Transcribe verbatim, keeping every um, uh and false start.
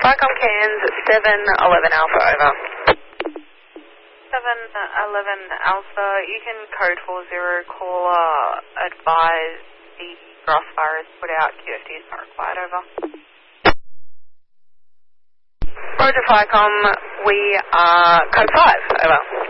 FICOM Cairns, seven eleven Alpha, over. seven eleven Alpha, you can code four zero, caller, advise the grass fire is put out, Q F T is not required, over. Roger FICOM, we are code five, over.